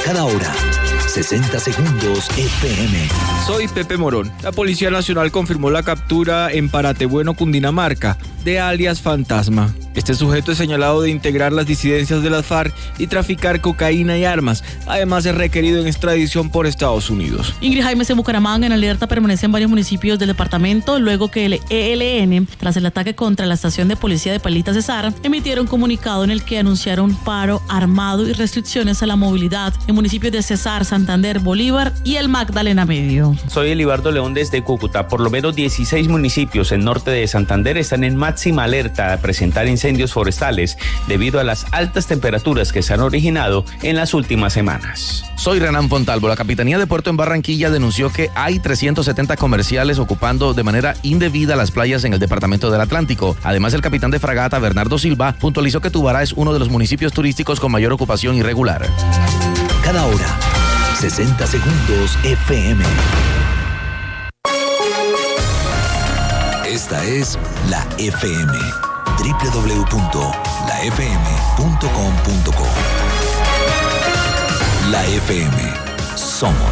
Cada hora, 60 segundos FM. Soy Pepe Morón. La Policía Nacional confirmó la captura en Paratebueno, Cundinamarca, de alias Fantasma. Este sujeto es señalado de integrar las disidencias de las FARC y traficar cocaína y armas. Además, es requerido en extradición por Estados Unidos. Ingrid Jaimes en Bucaramanga en alerta permanece en varios municipios del departamento luego que el ELN, tras el ataque contra la estación de policía de Palita Cesar, emitieron un comunicado en el que anunciaron paro armado y restricciones a la movilidad en municipios de Cesar, Santander, Bolívar y el Magdalena Medio. Soy Elibardo León desde Cúcuta. Por lo menos 16 municipios en norte de Santander están en máxima alerta a presentar incendios forestales debido a las altas temperaturas que se han originado en las últimas semanas. Soy Renan Fontalvo. La Capitanía de Puerto en Barranquilla denunció que hay 370 comerciales ocupando de manera indebida las playas en el departamento del Atlántico. Además, el capitán de fragata, Bernardo Silva, puntualizó que Tubará es uno de los municipios turísticos con mayor ocupación irregular. Cada hora, 60 segundos FM. Esta es la FM. www.lafm.com.co. La FM. Somos